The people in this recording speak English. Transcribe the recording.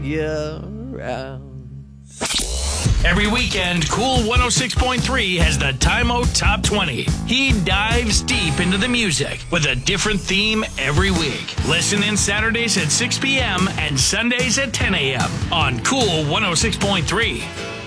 you around. Every weekend, Cool 106.3 has the Time Out Top 20. He dives deep into the music with a different theme every week. Listen in Saturdays at 6 p.m. and Sundays at 10 a.m. on Cool 106.3.